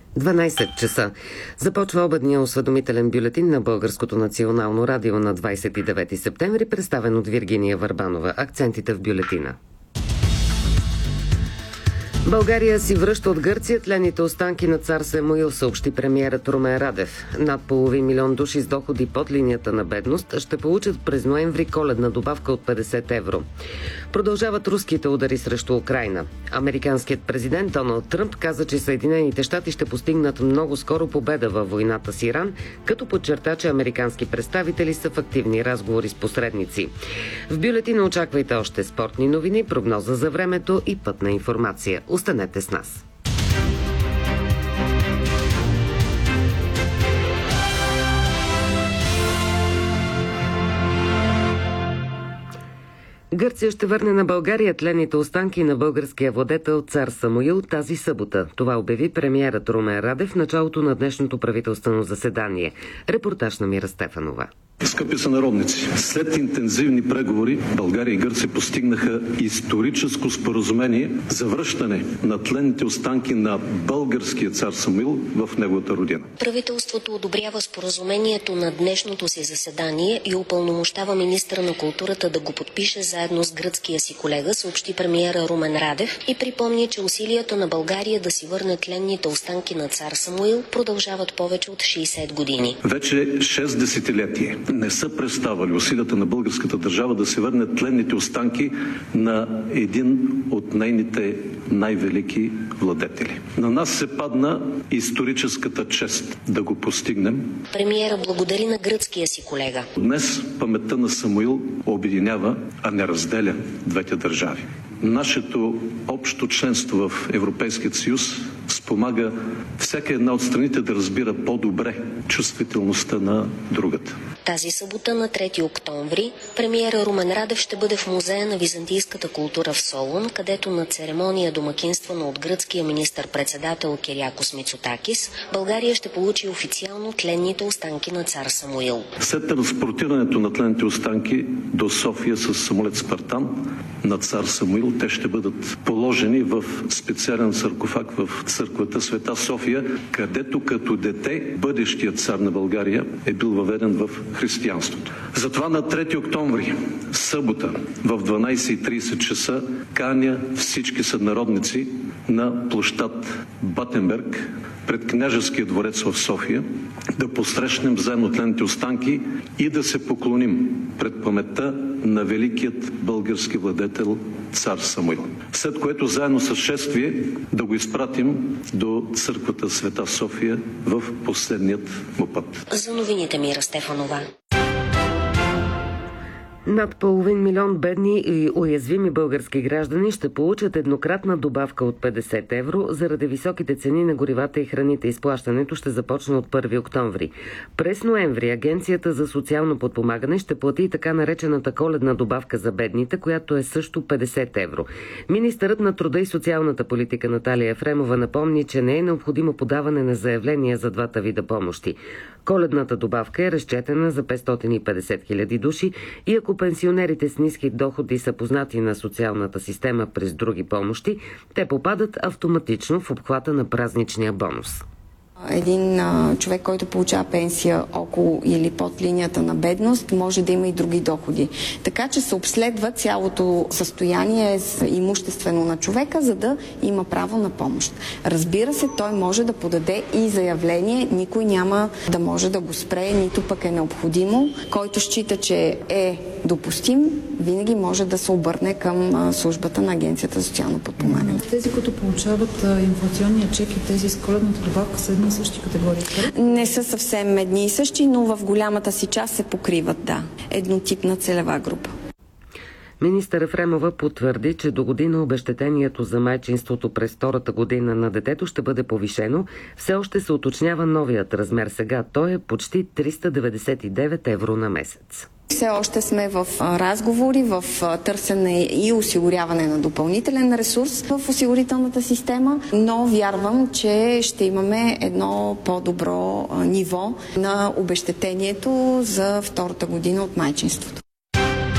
12 часа. Започва обедния осведомителен бюлетин на Българското национално радио на 29 септември, представен от Виргиния Върбанова. Акцентите в бюлетина. България си връща от Гърция тлените останки на цар Самуил, съобщи премиерът Румен Радев. Над половин милион души с доходи под линията на бедност ще получат през ноември коледна добавка от 50 евро. Продължават руските удари срещу Украйна. Американският президент Доналд Тръмп каза, че Съединените щати ще постигнат много скоро победа във войната с Иран, като подчерта, че американски представители са в активни разговори с посредници. В бюлетина очаквайте още спортни новини, прогноза за времето и пътна информация. Останете с нас. Гърция ще върне на България тлените останки на българския владетел цар Самуил тази събота. Това обяви премиерът Румен Радев в началото на днешното правителствено заседание. Репортаж на Мира Стефанова. Скъпи сънародници, след интензивни преговори България и Гърция постигнаха историческо споразумение за връщане на тленните останки на българския цар Самуил в неговата родина. Правителството одобрява споразумението на днешното си заседание и упълномощава министъра на културата да го подпише заедно с гръцкия си колега, съобщи премиера Румен Радев и припомни, че усилията на България да си върне тленните останки на цар Самуил продължават повече от 60 години. Вече 6 десетилетия не са преставали усилията на българската държава да се върне тленните останки на един от нейните най-велики владетели. На нас се падна историческата чест да го постигнем. Премиера благодари на гръцкия си колега. Днес паметта на Самуил обединява, а не разделя двете държави. Нашето общо членство в Европейския съюз спомага всяка една от страните да разбира по-добре чувствителността на другата. Тази събота на 3 октомври премиера Румен Радев ще бъде в Музея на византийската култура в Солун, където на церемония домакинствана от гръцкия министър-председател Кириакос Мицотакис, България ще получи официално тленните останки на цар Самуил. След транспортирането на тленните останки до София с самолет Спартан на цар Самуил, те ще бъдат положени в специален саркофаг в църквата Света София, където като дете бъдещият цар на България е бил въведен в християнството. Затова на 3 октомври, събота, в 12:30 часа, каня всички сънародници на площад Батенберг пред Княжеския дворец в София да посрещнем заедно тленните останки и да се поклоним пред паметта на великият български владетел цар Самуил. След което заедно с шествие да го изпратим до църквата Света София в последният му път. За новините Мира Стефанова. Над половин милион бедни и уязвими български граждани ще получат еднократна добавка от 50 евро заради високите цени на горивата и храните. Изплащането ще започне от 1 октомври. През ноември Агенцията за социално подпомагане ще плати и така наречената коледна добавка за бедните, която е също 50 евро. Министърът на труда и социалната политика Наталия Ефремова напомни, че не е необходимо подаване на заявления за двата вида помощи. Коледната добавка е разчетена за 550 хиляди души и ако пенсионерите с ниски доходи са познати на социалната система през други помощи, те попадат автоматично в обхвата на празничния бонус. Един човек, който получава пенсия около или под линията на бедност, може да има и други доходи. Така че се обследва цялото състояние имуществено на човека, за да има право на помощ. Разбира се, той може да подаде и заявление, никой няма да може да го спре, нито пък е необходимо. Който счита, че е допустим, винаги може да се обърне към службата на Агенцията за социално подпомагане. Тези, които получават инфлационния чек и тези с коледната добавка са едни и същи категории? Не са съвсем едни и същи, но в голямата си част се покриват, да. Еднотипна целева група. Министър Ефремова потвърди, че до година обезщетението за майчинството през втората година на детето ще бъде повишено. Все още се уточнява новият размер сега. Той е почти 399 евро на месец. Все още сме в разговори, в търсене и осигуряване на допълнителен ресурс в осигурителната система, но вярвам, че ще имаме едно по-добро ниво на обезщетението за втората година от майчинството.